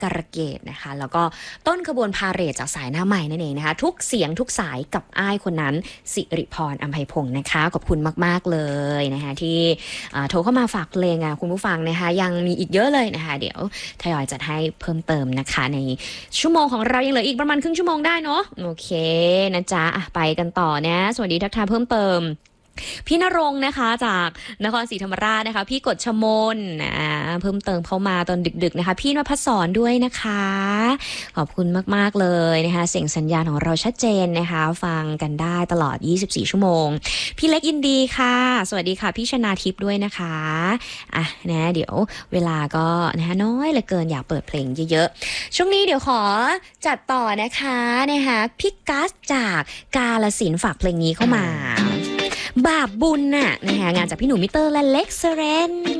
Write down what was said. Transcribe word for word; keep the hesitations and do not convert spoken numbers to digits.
การะเกดนะคะแล้วก็ต้นขบวนพาเหรดจากสายหน้าใหม่นั่นเองนะคะทุกเสียงทุกสายกับอ้ายคนนั้นสิริพรอัมไพพงศ์นะคะขอบคุณมากๆเลยนะคะที่โทรเข้ามาฝากเพลงอ่ะคุณผู้ฟังนะคะยังมีอีกเยอะเลยนะคะเดี๋ยวทยอยจัดให้เพิ่มเติมนะคะในชั่วโมงของเรายังเหลืออีกประมาณครึ่งชั่วโมงได้เนาะโอเคนะจ๊ะไปกันต่อนะสวัสดีทักทายเพิ่มเติมพี่ณรงค์นะคะจากนครศรีธรรมราชนะคะพี่กฎชมนนะเพิ่มเติมเข้ามาตอนดึกๆนะคะพี่นภัสสรด้วยนะคะขอบคุณมากๆเลยนะคะเสียงสัญญาณของเราชัดเจนนะคะฟังกันได้ตลอดยี่สิบสี่ชั่วโมงพี่เล็กยินดีค่ะสวัสดีค่ะพี่ชนาทิพย์ด้วยนะคะอ่ะนะเดี๋ยวเวลาก็นะคะน้อยเหลือเกินอยากเปิดเพลงเยอะๆช่วงนี้เดี๋ยวขอจัดต่อนะคะนะคะพี่กัสจากกาฬสินธุ์ฝากเพลงนี้เข้ามาบาปบุญน่ะนะคะงานจากพี่หนูมิเตอร์และเล็กเซเรน